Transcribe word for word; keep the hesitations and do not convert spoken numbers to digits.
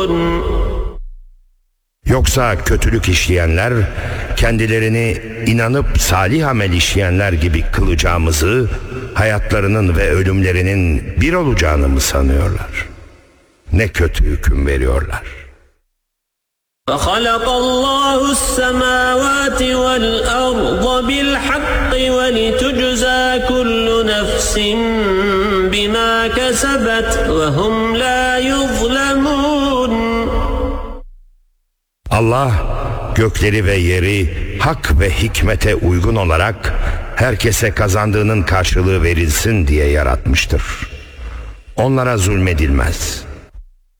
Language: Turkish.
Yoksa kötülük işleyenler kendilerini inanıp salih amel işleyenler gibi kılacağımızı, hayatlarının ve ölümlerinin bir olacağını mı sanıyorlar? Ne kötü hüküm veriyorlar. فَخَلَقَ اللّٰهُ السَّمَاوَاتِ وَالْأَرْضَ بِالْحَقِّ وَلِتُجْزَى كُلُّ نَفْسٍ بِمَا كَسَبَتْ وَهُمْ لَا يُظْلَمُونَ. Allah gökleri ve yeri hak ve hikmete uygun olarak herkese kazandığının karşılığı verilsin diye yaratmıştır. Onlara zulmedilmez.